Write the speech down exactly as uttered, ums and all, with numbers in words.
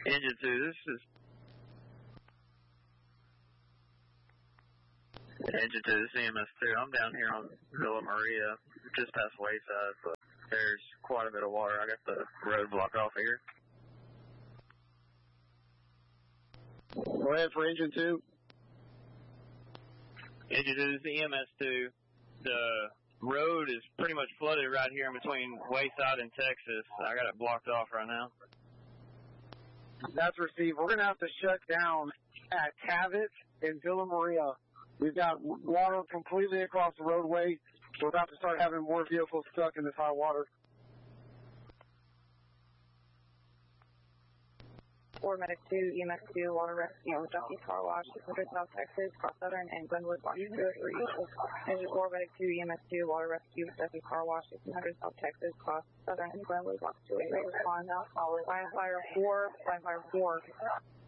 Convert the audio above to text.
Engine two, this is Engine two, this is E M S two. I'm down here on Villa Maria, just past Wayside, but there's quite a bit of water. I got the road blocked off here. Go ahead for engine two. Engine two, this is E M S two. The road is pretty much flooded right here in between Wayside and Texas. I got it blocked off right now. That's received. We're going to have to shut down at Cabot and Villa Maria. We've got water completely across the roadway. We're about to start having more vehicles stuck in this high water. Ford Medic two, E M S two, water rescue, Jockey Car Wash, six hundred South Texas, Cross Southern, and Glenwood, Box two oh three. Engine Ford Medic two, E M S two, water rescue, Jockey Car Wash, six hundred South Texas, Cross Southern, and Glenwood, Box two oh three. Respond now, followed by Fire four, by Fire four.